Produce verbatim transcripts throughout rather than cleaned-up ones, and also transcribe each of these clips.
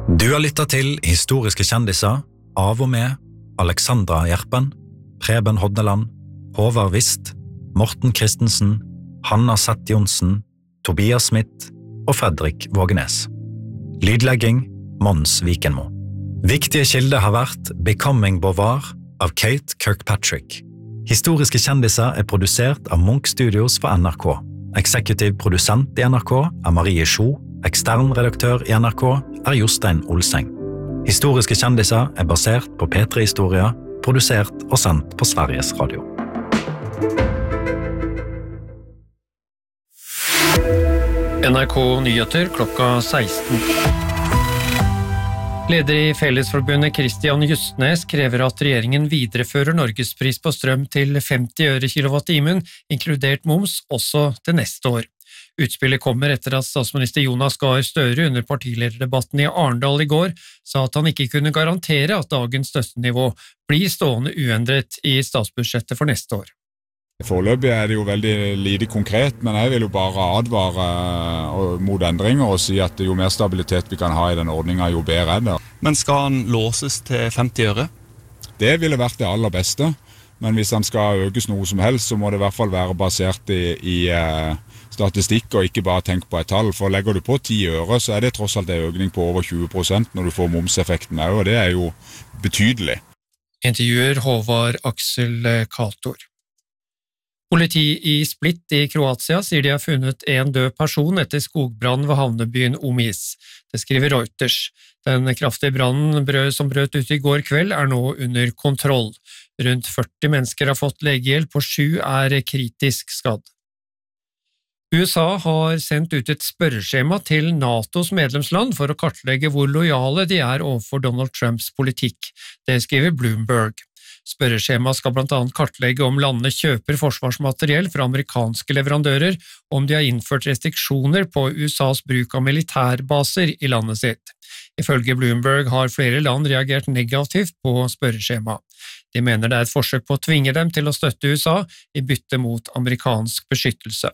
Du har lyttet til Historiske kjendiser av og med Alexandra Gjerpen, Preben Hodneland, Håvard Vist, Morten Kristensen, Hanna Sett Jonsen, Tobias Smith og Fredrik Vågenes. Lydlegging Mons Vikenmo. Viktige kilder har vært Becoming Bovar av Kate Kirkpatrick. Historiske kjendiser er produsert av Munch Studios for N R K. Eksekutiv produsent i N R K er Marie Sjo, ekstern redaktør i N R K er Jostein Olseng. Historiske kjendiser er basert på P tre-historier, produsert og sendt på Sveriges Radio. N R K Nyheter klokka seksten. Leder i Fellesforbundet Christian Justnes krever at regjeringen viderefører Norgespris på strøm til femti øre kilowattimen, inkludert moms, også til neste år. Utspillet kommer etter at statsminister Jonas Gahr Støre under partilederdebatten i Arendal i går sa at han ikke kunne garantere at dagens støttenivå blir stående uendret i statsbudsjettet for neste år. Foreløpig er det jo veldig lite konkret, men jeg vil jo bare advare mot endringer og si at jo mer stabilitet vi kan ha i den ordningen, jo bedre er det. Men skal han låses til femti øre? Det ville vært det aller beste, men hvis han skal økes noe som helst, så må det i hvert fall være basert i, i eh, statistikk og ikke bare tenke på et tall. For legger du på ti øre, så er det tross alt en økning på over tjue prosent når du får momseffekten med, og det er jo betydelig. Intervjuer Håvard Aksel Kator. Politi i Split i Kroatia sier de har funnet en død person etter skogbrann ved havnebyen Omis. Det skriver Reuters. Den kraftige brannen som brøt ut i går kveld er nå under kontroll. Rundt førti mennesker har fått legehjelp, og sju er kritisk skadd. U S A har sendt ut et spørreskjema til NATOs medlemsland for å kartlegge hvor lojale de er overfor Donald Trumps politikk. Det skriver Bloomberg. Spørreskjema skal blant annet kartlegge om landene kjøper forsvarsmateriell fra amerikanske leverandører, om de har innført restriksjoner på U S As bruk av militærbaser i landet sitt. Ifølge Bloomberg har flere land reagert negativt på spørreskjema. De mener det er et forsøk på å tvinge dem til å støtte U S A i bytte mot amerikansk beskyttelse.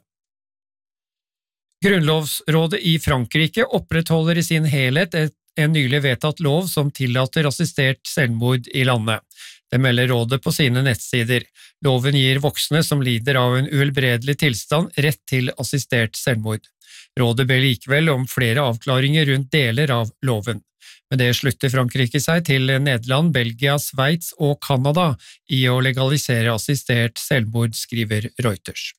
Grunnlovsrådet i Frankrike opprettholder i sin helhet et, en nylig vedtatt lov som tillater assistert selvmord i landet. Det melder rådet på sine nettsider. Loven gir voksne som lider av en uhelbredelig tilstand rett til assistert selvmord. Rådet ber likevel om flere avklaringer rundt deler av loven. Med det slutter Frankrike seg til Nederland, Belgia, Sveits og Kanada i å legalisere assistert selvmord, skriver Reuters.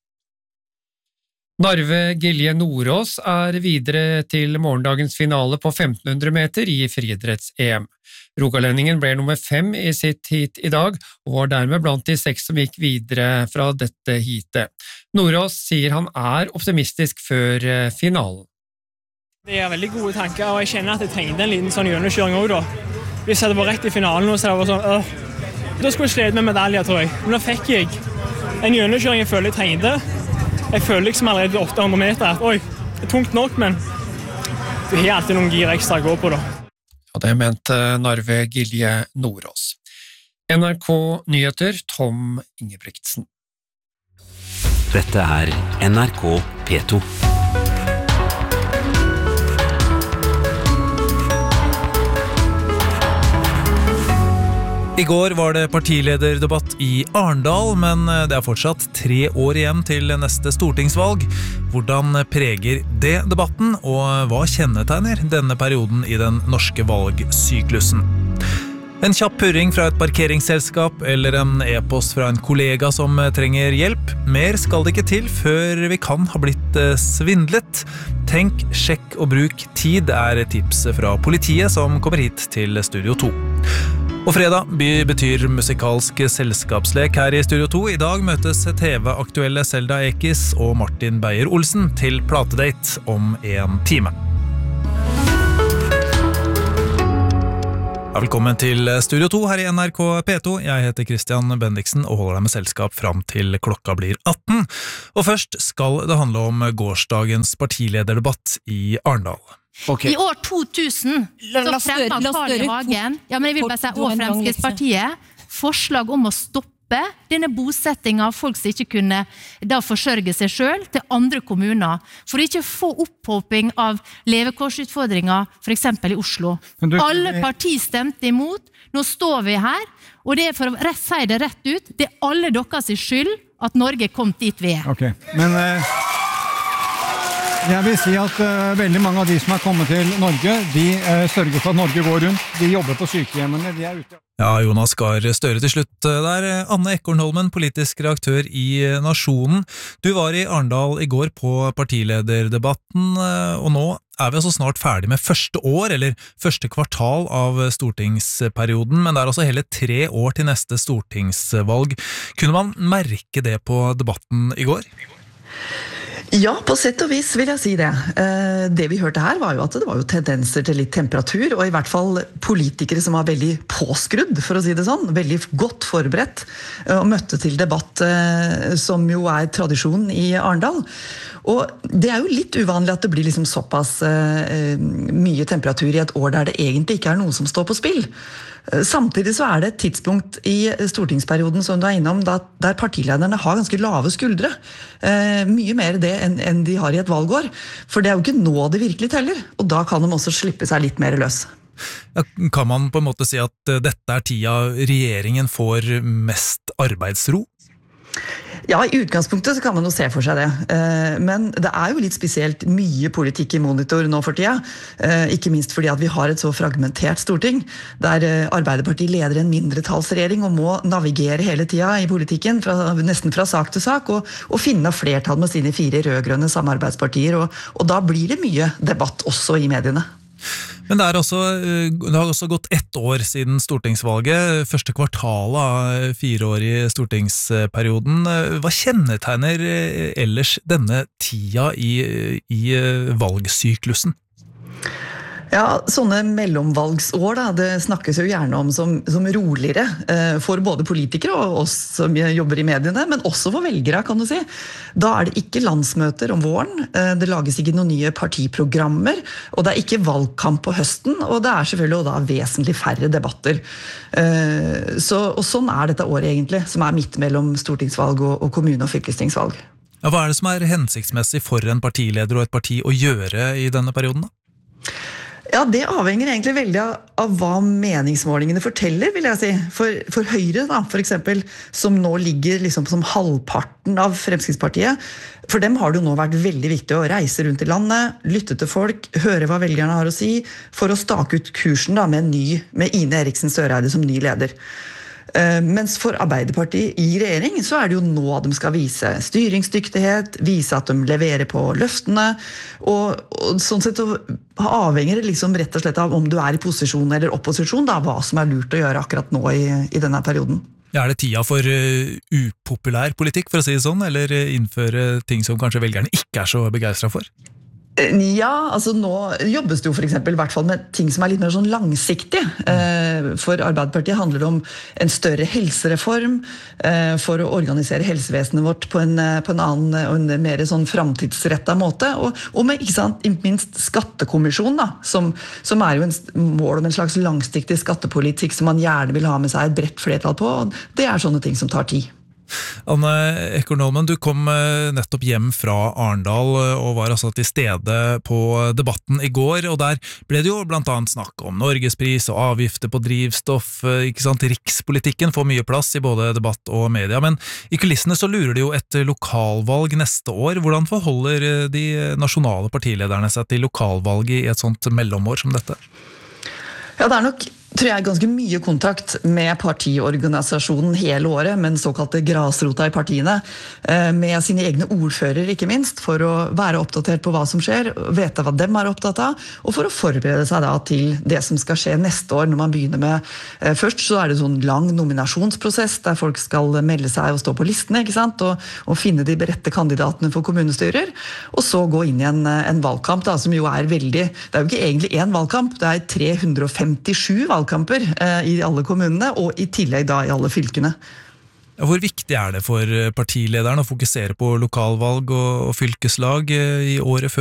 Narve Gilje Nordås er videre til morgendagens finale på femten hundre meter i friidretts-E M. Rogalendingen ble nummer fem i sitt heat i dag, og var dermed blant de seks som gikk videre fra dette heatet. Nordås sier han er optimistisk før finalen. Det er veldig gode tanker, og jeg kjenner at jeg trengte en liten sånn gjennomkjøring også da. Hvis jeg hadde vært rett i finalen nå, så det var sånn, øh, da skulle jeg slede med medaljer, tror jeg. Men da fikk jeg en gjennomkjøring jeg føler jeg trengte. Jeg føler liksom allerede ved åtte hundre meter at oi, det er tungt nok, men du har alltid noen gir ekstra å gå på da. Og det mente Narve Gilje Nordås. N R K Nyheter, Tom Ingebrigtsen. Dette er N R K P to. I går var det partilederdebatt i Arendal, men det er fortsatt tre år igjen til neste stortingsvalg. Hvordan preger det debatten, og hva kjennetegner denne perioden i den norske valgsyklusen? En kjapp purring fra et parkeringsselskap eller en e-post fra en kollega som trenger hjelp. Mer skal det ikke til før vi kan ha blitt svindlet. Tenk, sjekk og bruk tid er tipset fra politiet som kommer hit til Studio to. Og fredag betyr musikalsk selskapslek her i Studio to. I dag møtes T V-aktuelle Selda Ekis og Martin Beyer-Olsen til platedate om en time. Velkommen til Studio to her i N R K P to. Jeg heter Christian Bendiksen og holder deg med selskap fram til klokka blir atten. Og først skal det handle om gårsdagens partilederdebatt i Arendal. Okay. I år to tusen så fremmet Carl I Hagen, ja, men jeg vil bare si, og Fremskrittspartiet, forslag om å stoppe stoppe denne bosettingen av folk som ikke kunne da forsørge seg selv til andre kommuner, for å ikke få opphåping av levekårsutfordringer, for eksempel i Oslo. Du, Alle partier stemte imot, nå står vi her, og det er for å rett, si det rett ut, det er alle deres skyld at Norge kom dit vi er. Ok, men... Eh... Jeg vil si at uh, veldig mange av de som er kommet til Norge, de uh, sørger for at Norge går rundt, de jobber på sykehjemmene, de er ute. Ja, Jonas Gahr Støre til slutt der. Anne Ekornholmen, politisk redaktør i Nasjonen. Du var i Arendal i går på partilederdebatten, og nå er vi altså snart ferdig med første år, eller første kvartal av stortingsperioden, men det er altså hele tre år til neste stortingsvalg. Kunne man merke det på debatten i går? Ja, på sett og vis vil jeg si det. Det vi hørte her var jo at det var jo tendenser til litt temperatur, og i hvert fall politikere som var veldig påskrudd, for å si det sånn, veldig godt forberedt, og møtte til debatt som jo er tradisjon i Arendal. Og det er jo litt uvanlig at det blir liksom såpass mye temperatur i et år der det egentlig ikke er noe som står på spill. Samtidig så er det et tidspunkt i stortingsperioden som du er innom, der partilederne har ganske lave skuldre. Eh, mye mer det enn, enn de har i et valgår. For det er jo ikke nå det virkelig teller, og da kan de også slippe seg litt mer løs. Ja, kan man på en måte si at dette er tida regjeringen får mest arbeidsro? Ja, i utgangspunktet så kan man jo se for seg det. Men det er jo litt spesielt mye politikk i monitor nå for tida. Ikke minst fordi at vi har et så fragmentert storting, der Arbeiderpartiet leder en mindretallsregjering og må navigere hele tida i politikken, fra, nesten fra sak til sak, og, og finne flertall med sine fire rødgrønne samarbeidspartier. Og, og da blir det mye debatt også i mediene. Men det, er også, det har også gått ett år siden stortingsvalget, første kvartal av fireårig stortingsperioden. Hva kjennetegner ellers denne tida i, i valgsyklusen? Ja, sånne mellomvalgsår da, det snakkes jo gjerne om som, som roligere eh, for både politikere og oss som jobber i mediene, men også for velgere, kan du si. Da er det ikke landsmøter om våren, eh, det lages ikke noen nye partiprogrammer, og det er ikke valgkamp på høsten, og det er selvfølgelig da vesentlig færre debatter. Eh, så, og sånn er dette året egentlig, som er midt mellom stortingsvalg og, og kommune- og fylkestingsvalg. Ja, hva er det som er hensiktsmessig for en partileder og et parti å gjøre i denne perioden da? Ja, det avhenger egentlig veldig av, av hva meningsmålingene forteller, vil jeg si. For, for Høyre, da, for eksempel, som nå ligger liksom som halvparten av Fremskrittspartiet, for dem har det jo nå vært veldig viktig å reise rundt i landet, lytte til folk, høre hva velgerne har å si, for å stake ut kursen da, med, en ny, med Ine Eriksen Søreide som ny leder. Mens for Arbeiderpartiet i regjering så er det jo nå de skal vise styringsdyktighet, vise at de leverer på løftene, og, og sånn sett avhenger det liksom rett og slett av om du er i posisjon eller opposisjon, da, hva som er lurt å gjøre akkurat nå i, i denne perioden. Ja, er det tida for uh, upopulær politikk, for å si det sånn, eller innføre ting som kanskje velgerne ikke er så begeistret for? Ja, altså nå jobbes det jo for eksempel i hvert fall med ting som er litt mer sånn langsiktig. For Arbeiderpartiet handler det om en større helsereform for å organisere helsevesenet vårt på en, på en annen og en mer sånn framtidsrettet måte, og, og med ikke sant, minst skattekommisjon da, som, som er jo en mål om en slags langsiktig skattepolitikk som man gjerne vil ha med seg et bredt flertall på, og det er sånne ting som tar tid. Anne Ekornholmen, du kom nettopp hjem fra Arendal og var altså til stede på debatten i går, og der ble det jo blant annet snakk om Norgespris og avgifter på drivstoff, ikke sant? Rikspolitikken får mye plass i både debatt og media, men i kulissene så lurer det jo et lokalvalg neste år. Hvordan forholder de nasjonale partilederne seg til lokalvalg i et sånt mellomår som dette? Ja, det er nok, tror jeg, ganske mye kontakt med partiorganisasjonen hele året, med den såkalte grasrota i partiene, med sine egne ordfører ikke minst, for å være oppdatert på hva som skjer, vite hva dem er opptatt av, og for å forberede seg da til det som skal skje neste år når man begynner med, først så er det sånn lang nominasjonsprosess, der folk skal melde seg og stå på listene, ikke sant, og, og finne de berette kandidatene for kommunestyrer, og så gå inn i en, en valgkamp da, som jo er veldig, det er jo ikke egentlig en valgkamp, det er tre hundre og femtisju valgkamper eh, i alle kommunene, og i tillegg da i alle fylkene. Hvor viktig er det for partilederen å fokusere på lokalvalg og, og fylkeslag eh, i året før